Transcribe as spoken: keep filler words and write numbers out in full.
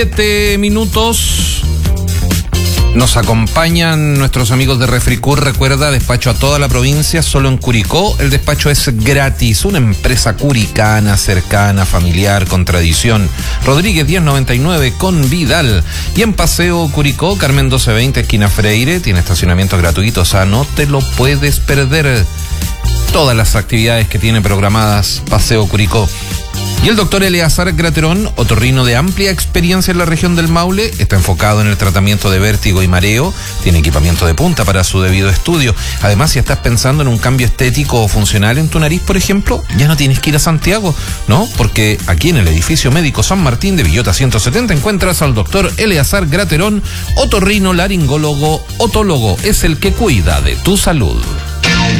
Siete minutos. Nos acompañan nuestros amigos de Refricur. Recuerda, despacho a toda la provincia, solo en Curicó el despacho es gratis. Una empresa curicana, cercana, familiar, con tradición. Rodríguez diez noventa y nueve con Vidal. Y en Paseo Curicó, Carmen doce veinte, esquina Freire, tiene estacionamiento gratuito, o sea, no te lo puedes perder. Todas las actividades que tiene programadas Paseo Curicó. Y el doctor Eleazar Graterón, otorrino de amplia experiencia en la región del Maule, está enfocado en el tratamiento de vértigo y mareo, tiene equipamiento de punta para su debido estudio. Además, si estás pensando en un cambio estético o funcional en tu nariz, por ejemplo, ya no tienes que ir a Santiago, ¿no? Porque aquí en el edificio médico San Martín de Villota ciento setenta encuentras al doctor Eleazar Graterón, otorrino, laringólogo, otólogo, es el que cuida de tu salud.